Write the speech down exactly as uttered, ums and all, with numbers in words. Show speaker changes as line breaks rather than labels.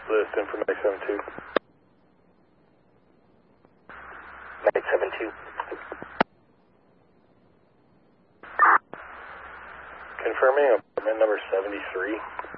list in for night seven two.
Night seven two.
Confirming apartment number seventy-three.